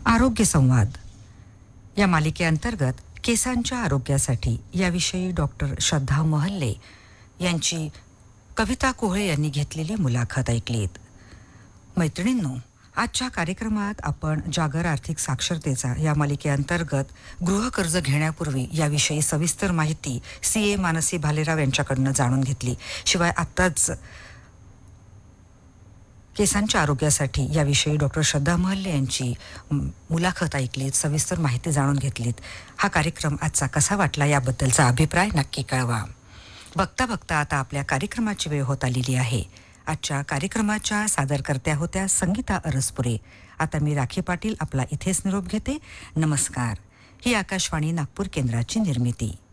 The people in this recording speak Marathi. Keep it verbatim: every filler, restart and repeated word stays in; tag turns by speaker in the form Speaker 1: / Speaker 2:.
Speaker 1: आरोग्य संवाद या मालिकेअंतर्गत केसांच्या आरोग्यासाठी याविषयी डॉक्टर श्रद्धा महल्ले यांची कविता कोहळे यांनी घेतलेली मुलाखत ऐकलीत. मैत्रिणींनो, आजच्या कार्यक्रमात आपण जागर आर्थिक साक्षरतेचा या मालिकेअंतर्गत गृहकर्ज घेण्यापूर्वी याविषयी सविस्तर माहिती सी ए मानसी भालेराव यांच्याकडून जाणून घेतली. शिवाय आत्ताच केसांच्या आरोग्यासाठी याविषयी डॉक्टर श्रद्धा महल्ले यांची मुलाखत ऐकलीत, सविस्तर माहिती जाणून घेतलीत. हा कार्यक्रम आजचा कसा वाटला याबद्दलचा अभिप्राय नक्की कळवा. बघता बघता आता आपल्या कार्यक्रमाची वेळ होत आलेली आहे. आजच्या कार्यक्रमाच्या सादरकर्त्या होत्या संगीता अरसपुरे. आता मी राखी पाटील आपला इथेच निरोप घेते. नमस्कार. ही आकाशवाणी नागपूर केंद्राची निर्मिती.